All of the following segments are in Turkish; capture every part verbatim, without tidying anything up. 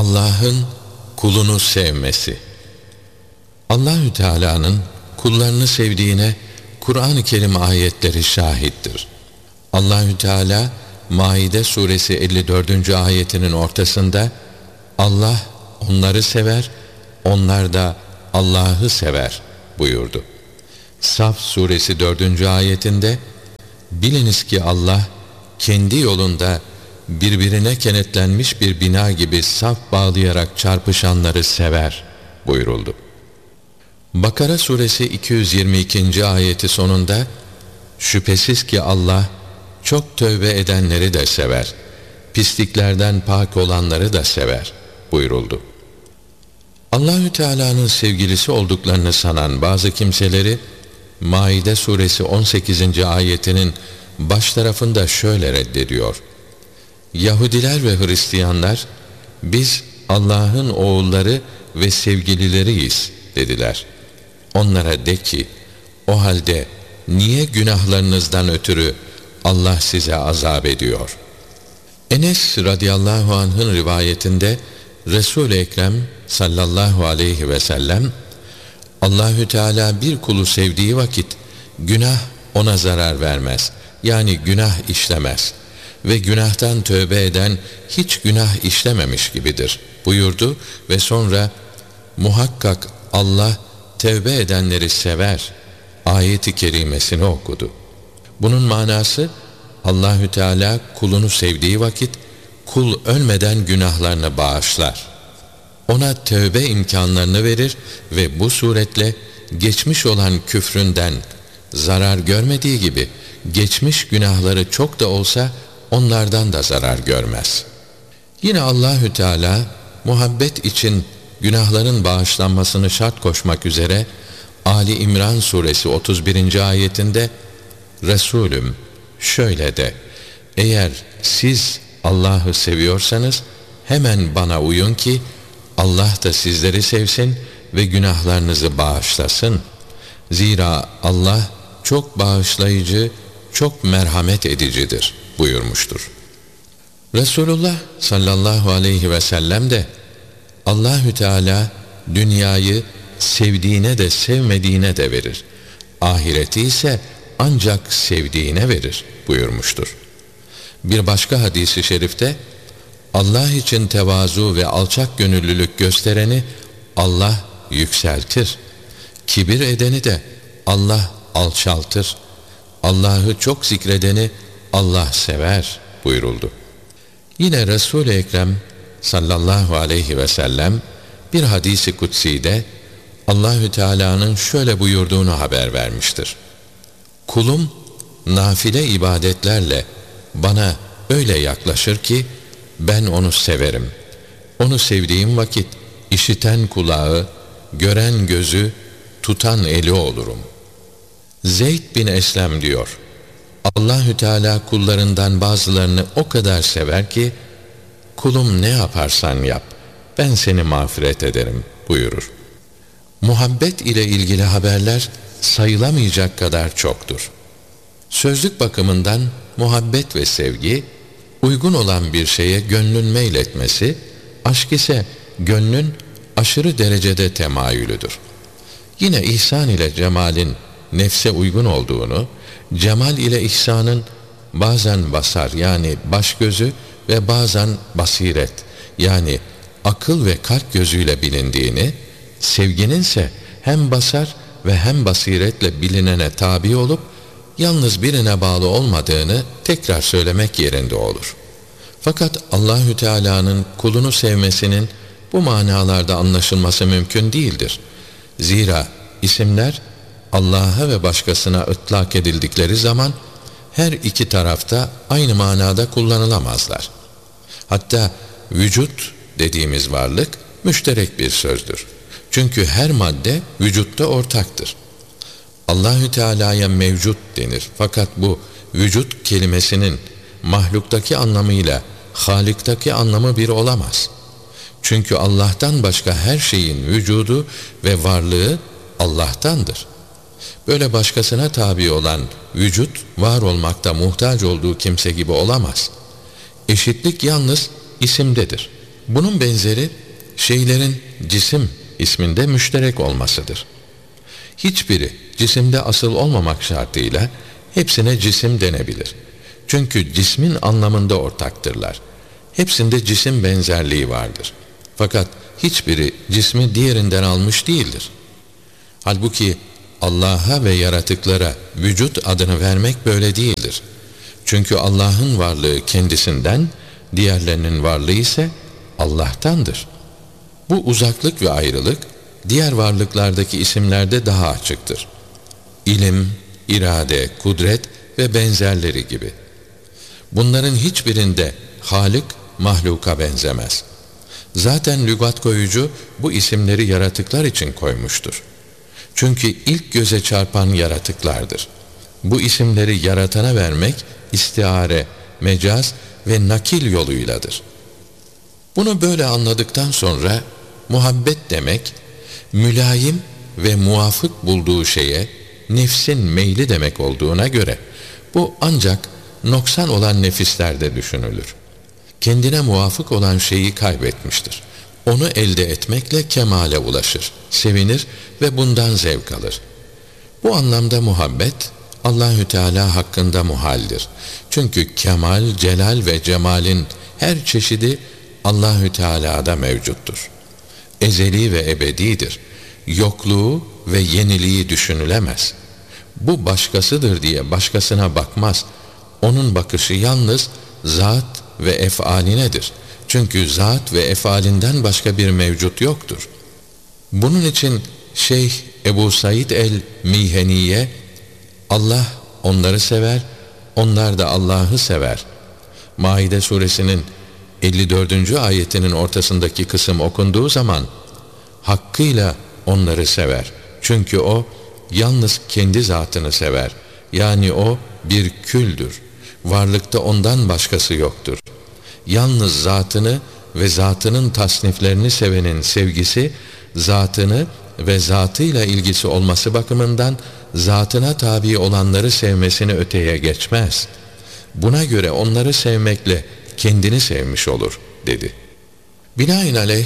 Allah'ın kulunu sevmesi. Allahü Teala'nın kullarını sevdiğine Kur'an-ı Kerim ayetleri şahittir. Allahü Teala Maide suresi elli dördüncü ayetinin ortasında Allah onları sever, onlar da Allah'ı sever buyurdu. Saf suresi dördüncü ayetinde biliniz ki Allah kendi yolunda birbirine kenetlenmiş bir bina gibi saf bağlayarak çarpışanları sever buyuruldu. Bakara suresi iki yüz yirmi ikinci ayeti sonunda şüphesiz ki Allah çok tövbe edenleri de sever, pisliklerden pak olanları da sever buyuruldu. Allahü Teala'nın sevgilisi olduklarını sanan bazı kimseleri Maide suresi on sekizinci ayetinin baş tarafında şöyle reddediyor. Yahudiler ve Hristiyanlar biz Allah'ın oğulları ve sevgilileriyiz dediler. Onlara de ki o halde niye günahlarınızdan ötürü Allah size azap ediyor? Enes radıyallahu anh'ın rivayetinde Resul-i Ekrem sallallahu aleyhi ve sellem Allahü Teala bir kulu sevdiği vakit günah ona zarar vermez. Yani günah işlemez ve günahtan tövbe eden hiç günah işlememiş gibidir buyurdu ve sonra muhakkak Allah tövbe edenleri sever ayeti kerimesini okudu. Bunun manası Allahü Teala kulunu sevdiği vakit kul ölmeden günahlarını bağışlar. Ona tövbe imkanlarını verir ve bu suretle geçmiş olan küfründen zarar görmediği gibi geçmiş günahları çok da olsa onlardan da zarar görmez. Yine Allahü Teala muhabbet için günahların bağışlanmasını şart koşmak üzere Ali İmran suresi otuz birinci ayetinde Resulüm şöyle de eğer siz Allah'ı seviyorsanız hemen bana uyun ki Allah da sizleri sevsin ve günahlarınızı bağışlasın. Zira Allah çok bağışlayıcı, çok merhamet edicidir buyurmuştur. Resulullah sallallahu aleyhi ve sellem de Allahü Teala dünyayı sevdiğine de sevmediğine de verir. Ahireti ise ancak sevdiğine verir buyurmuştur. Bir başka hadisi şerifte Allah için tevazu ve alçak gönüllülük göstereni Allah yükseltir. Kibir edeni de Allah alçaltır. Allah'ı çok zikredeni Allah sever buyuruldu. Yine Resul-i Ekrem sallallahu aleyhi ve sellem bir hadisi kutsi'de Allahü Teala'nın şöyle buyurduğunu haber vermiştir. Kulum nafile ibadetlerle bana öyle yaklaşır ki ben onu severim. Onu sevdiğim vakit işiten kulağı, gören gözü, tutan eli olurum. Zeyd bin Eslem diyor, Allahü Teala kullarından bazılarını o kadar sever ki kulum ne yaparsan yap ben seni mağfiret ederim buyurur. Muhabbet ile ilgili haberler sayılamayacak kadar çoktur. Sözlük bakımından muhabbet ve sevgi uygun olan bir şeye gönlün meyletmesi, aşk ise gönlün aşırı derecede temayülüdür. Yine ihsan ile cemalin nefse uygun olduğunu, cemal ile ihsanın bazen basar yani baş gözü ve bazen basiret yani akıl ve kalp gözüyle bilindiğini, sevginin ise hem basar ve hem basiretle bilinene tabi olup yalnız birine bağlı olmadığını tekrar söylemek yerinde olur. Fakat Allahü Teala'nın kulunu sevmesinin bu manalarda anlaşılması mümkün değildir. Zira isimler Allah'a ve başkasına ıtlak edildikleri zaman her iki tarafta aynı manada kullanılamazlar. Hatta vücut dediğimiz varlık müşterek bir sözdür. Çünkü her madde vücutta ortaktır. Allahü Teala'ya mevcut denir. Fakat bu vücut kelimesinin mahluktaki anlamıyla Halik'taki anlamı bir olamaz. Çünkü Allah'tan başka her şeyin vücudu ve varlığı Allah'tandır. Böyle başkasına tabi olan vücut var olmakta muhtaç olduğu kimse gibi olamaz. Eşitlik yalnız isimdedir. Bunun benzeri şeylerin cisim isminde müşterek olmasıdır. Hiçbiri cisimde asıl olmamak şartıyla hepsine cisim denebilir. Çünkü cismin anlamında ortaktırlar. Hepsinde cisim benzerliği vardır. Fakat hiçbiri cismi diğerinden almış değildir. Halbuki Allah'a ve yaratıklara vücut adını vermek böyle değildir. Çünkü Allah'ın varlığı kendisinden, diğerlerinin varlığı ise Allah'tandır. Bu uzaklık ve ayrılık diğer varlıklardaki isimlerde daha açıktır. İlim, irade, kudret ve benzerleri gibi. Bunların hiçbirinde Halik mahluka benzemez. Zaten lügat koyucu bu isimleri yaratıklar için koymuştur. Çünkü ilk göze çarpan yaratıklardır. Bu isimleri yaratana vermek istiare, mecaz ve nakil yoluyladır. Bunu böyle anladıktan sonra muhabbet demek, mülayim ve muvafık bulduğu şeye nefsin meyli demek olduğuna göre bu ancak noksan olan nefislerde düşünülür. Kendine muvafık olan şeyi kaybetmiştir. Onu elde etmekle kemale ulaşır, sevinir ve bundan zevk alır. Bu anlamda muhabbet Allahü Teala hakkında muhaldir. Çünkü kemal, celal ve cemalin her çeşidi Allahü Teala'da mevcuttur. Ezeli ve ebedidir. Yokluğu ve yeniliği düşünülemez. Bu başkasıdır diye başkasına bakmaz. Onun bakışı yalnız zat ve efalinedir. Çünkü zat ve efalinden başka bir mevcut yoktur. Bunun için Şeyh Ebu Said el-Miheniye, Allah onları sever, onlar da Allah'ı sever. Maide suresinin elli dördüncü ayetinin ortasındaki kısım okunduğu zaman hakkıyla onları sever. Çünkü o yalnız kendi zatını sever. Yani o bir küldür. Varlıkta ondan başkası yoktur. Yalnız zatını ve zatının tasniflerini sevenin sevgisi, zatını ve zatıyla ilgisi olması bakımından zatına tabi olanları sevmesini öteye geçmez. Buna göre onları sevmekle kendini sevmiş olur, dedi. Binaenaleyh,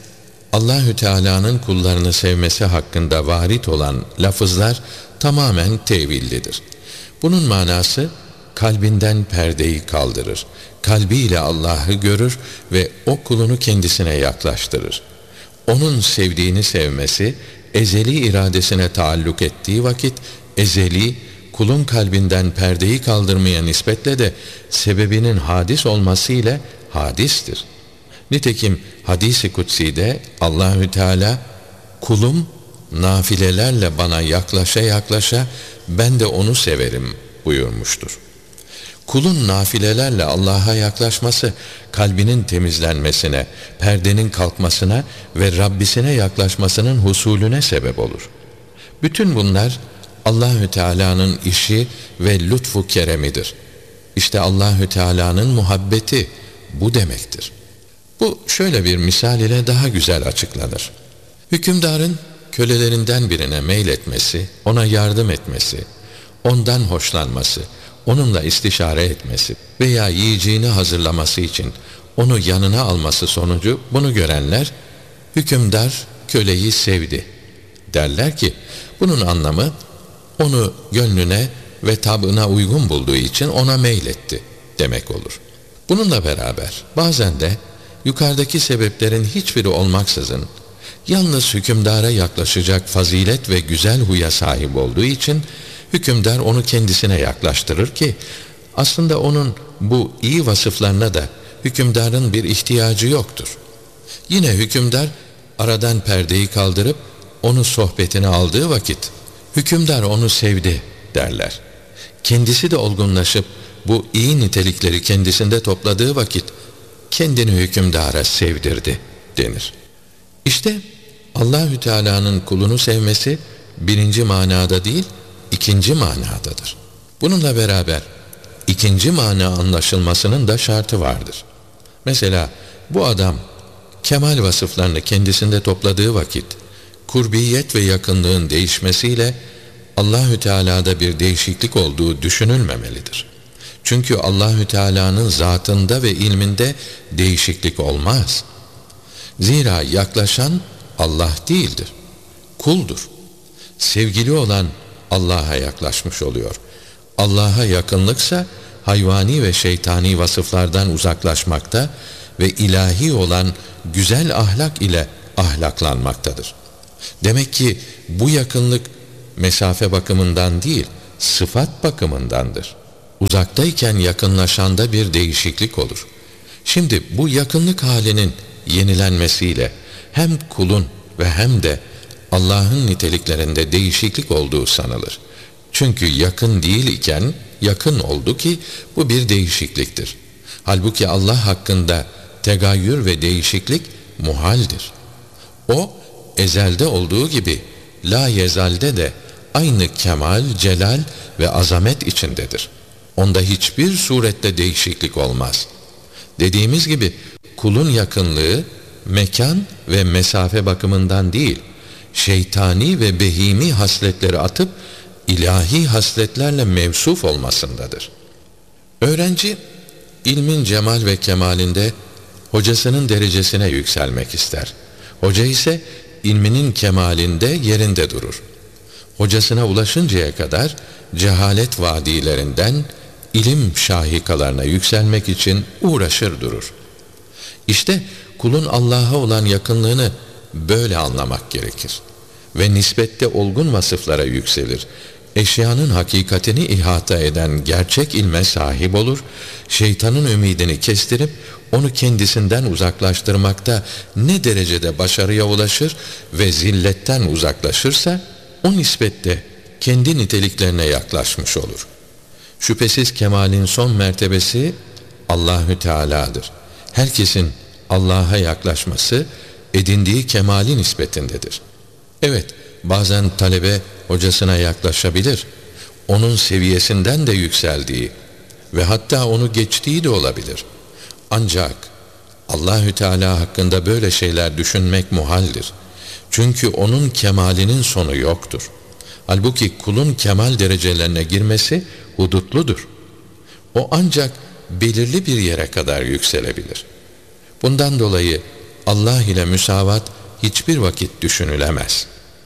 Allahü Teala'nın kullarını sevmesi hakkında varit olan lafızlar tamamen tevillidir. Bunun manası, kalbinden perdeyi kaldırır, kalbiyle Allah'ı görür ve o kulunu kendisine yaklaştırır. Onun sevdiğini sevmesi, ezeli iradesine taalluk ettiği vakit, ezeli, kulun kalbinden perdeyi kaldırmaya nispetle de sebebinin hadis olması ile hadistir. Nitekim hadis-i kutsi'de Allahü Teala, kulum nafilelerle bana yaklaşa yaklaşa ben de onu severim buyurmuştur. Kulun nafilelerle Allah'a yaklaşması, kalbinin temizlenmesine, perdenin kalkmasına ve Rabbisine yaklaşmasının husulüne sebep olur. Bütün bunlar Allahü Teala'nın işi ve lütfu keremidir. İşte Allahü Teala'nın muhabbeti bu demektir. Bu şöyle bir misal ile daha güzel açıklanır. Hükümdarın kölelerinden birine meyletmesi, ona yardım etmesi, ondan hoşlanması, onunla istişare etmesi veya yiyeceğini hazırlaması için onu yanına alması sonucu bunu görenler, hükümdar köleyi sevdi derler ki, bunun anlamı onu gönlüne ve tabına uygun bulduğu için ona meyletti demek olur. Bununla beraber bazen de yukarıdaki sebeplerin hiçbiri olmaksızın yalnız hükümdara yaklaşacak fazilet ve güzel huya sahip olduğu için hükümdar onu kendisine yaklaştırır ki aslında onun bu iyi vasıflarına da hükümdarın bir ihtiyacı yoktur. Yine hükümdar aradan perdeyi kaldırıp onu sohbetine aldığı vakit hükümdar onu sevdi derler. Kendisi de olgunlaşıp bu iyi nitelikleri kendisinde topladığı vakit kendini hükümdara sevdirdi denir. İşte Allahü Teala'nın kulunu sevmesi birinci manada değil, ikinci manadadır. Bununla beraber ikinci mana anlaşılmasının da şartı vardır. Mesela bu adam kemal vasıflarını kendisinde topladığı vakit kurbiyet ve yakınlığın değişmesiyle Allahü Teala'da bir değişiklik olduğu düşünülmemelidir. Çünkü Allahü Teala'nın zatında ve ilminde değişiklik olmaz. Zira yaklaşan Allah değildir, kuldur. Sevgili olan Allah'a yaklaşmış oluyor. Allah'a yakınlıksa hayvani ve şeytani vasıflardan uzaklaşmakta ve ilahi olan güzel ahlak ile ahlaklanmaktadır. Demek ki bu yakınlık mesafe bakımından değil, sıfat bakımındandır. Uzaktayken yakınlaşanda bir değişiklik olur. Şimdi bu yakınlık halinin yenilenmesiyle hem kulun ve hem de Allah'ın niteliklerinde değişiklik olduğu sanılır. Çünkü yakın değil iken yakın oldu ki bu bir değişikliktir. Halbuki Allah hakkında tegayyür ve değişiklik muhaldir. O ezelde olduğu gibi la yezalde de aynı kemal, celal ve azamet içindedir. Onda hiçbir surette değişiklik olmaz. Dediğimiz gibi kulun yakınlığı mekan ve mesafe bakımından değil, şeytani ve behimi hasletleri atıp ilahi hasletlerle mevsuf olmasındadır. Öğrenci ilmin cemal ve kemalinde hocasının derecesine yükselmek ister. Hoca ise ilminin kemalinde yerinde durur. Hocasına ulaşıncaya kadar cehalet vadilerinden ilim şahikalarına yükselmek için uğraşır durur. İşte kulun Allah'a olan yakınlığını böyle anlamak gerekir. Ve nispette olgun vasıflara yükselir. Eşyanın hakikatini ihata eden gerçek ilme sahip olur, şeytanın ümidini kestirip onu kendisinden uzaklaştırmakta ne derecede başarıya ulaşır ve zilletten uzaklaşırsa, o nispette kendi niteliklerine yaklaşmış olur. Şüphesiz kemalin son mertebesi Allahü Teala'dır. Herkesin Allah'a yaklaşması edindiği kemali nispetindedir. Evet, bazen talebe hocasına yaklaşabilir. Onun seviyesinden de yükseldiği ve hatta onu geçtiği de olabilir. Ancak Allahü Teala hakkında böyle şeyler düşünmek muhaldir. Çünkü onun kemalinin sonu yoktur. Halbuki kulun kemal derecelerine girmesi hudutludur. O ancak belirli bir yere kadar yükselebilir. Bundan dolayı Allah ile müsavat hiçbir vakit düşünülemez.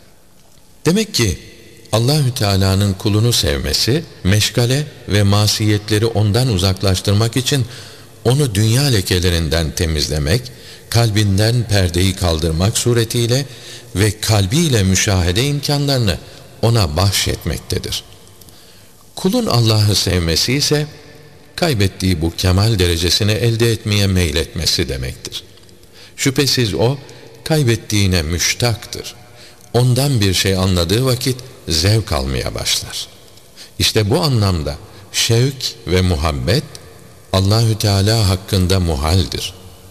Demek ki Allahü Teala'nın kulunu sevmesi, meşgale ve masiyetleri ondan uzaklaştırmak için onu dünya lekelerinden temizlemek, kalbinden perdeyi kaldırmak suretiyle ve kalbiyle müşahede imkanlarını ona bahşetmektedir. Kulun Allah'ı sevmesi ise kaybettiği bu kemal derecesini elde etmeye meyletmesi demektir. Şüphesiz o kaybettiğine müştaktır. Ondan bir şey anladığı vakit zevk almaya başlar. İşte bu anlamda şevk ve muhabbet Allahü Teala hakkında muhaldir.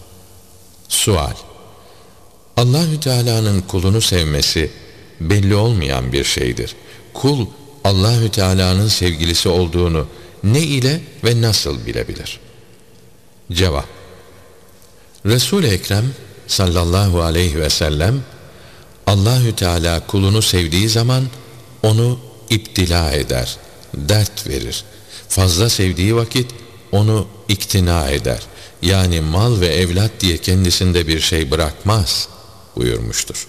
Sual: Allahü Teala'nın kulunu sevmesi belli olmayan bir şeydir. Kul Allahü Teala'nın sevgilisi olduğunu ne ile ve nasıl bilebilir? Cevap: Resul-i Ekrem sallallahu aleyhi ve sellem Allahü Teala kulunu sevdiği zaman onu iptila eder, dert verir. Fazla sevdiği vakit onu iktina eder. Yani mal ve evlat diye kendisinde bir şey bırakmaz buyurmuştur.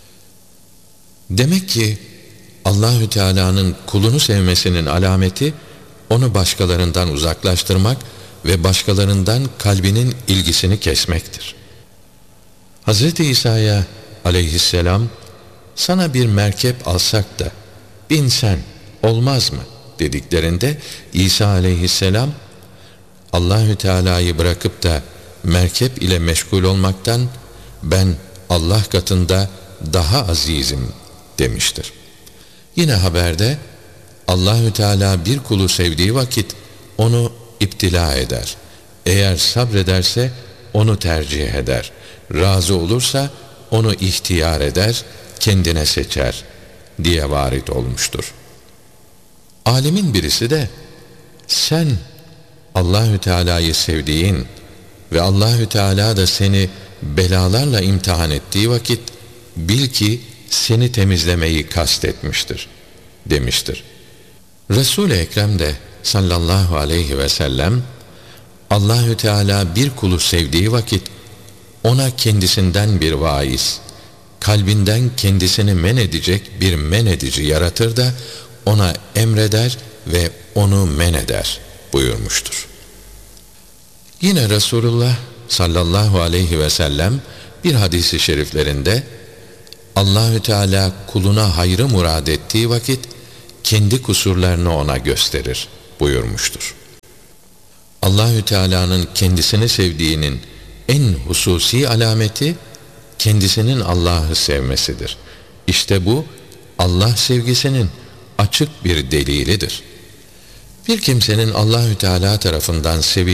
Demek ki Allahü Teala'nın kulunu sevmesinin alameti onu başkalarından uzaklaştırmak ve başkalarından kalbinin ilgisini kesmektir. Hazreti İsa'ya aleyhisselam sana bir merkep alsak da binsen olmaz mı dediklerinde İsa aleyhisselam Allahü Teala'yı bırakıp da merkep ile meşgul olmaktan ben Allah katında daha azizim demiştir. Yine haberde Allahü Teala bir kulu sevdiği vakit onu iptila eder. Eğer sabrederse onu tercih eder. Razı olursa onu ihtiyar eder, kendine seçer diye varit olmuştur. Alemin birisi de sen Allahü Teala'yı sevdiğin ve Allahü Teala da seni belalarla imtihan ettiği vakit bil ki seni temizlemeyi kastetmiştir demiştir. Resul-i Ekrem de sallallahu aleyhi ve sellem Allahü Teala bir kulu sevdiği vakit ona kendisinden bir vaiz, kalbinden kendisini men edecek bir men edici yaratır da ona emreder ve onu men eder buyurmuştur. Yine Resulullah sallallahu aleyhi ve sellem bir hadisi şeriflerinde Allahü Teala kuluna hayrı murad ettiği vakit kendi kusurlarını ona gösterir buyurmuştur. Allahü Teala'nın kendisini sevdiğinin en hususi alameti kendisinin Allah'ı sevmesidir. İşte bu Allah sevgisinin açık bir delilidir. Bir kimsenin Allahü Teala tarafından sevilmesi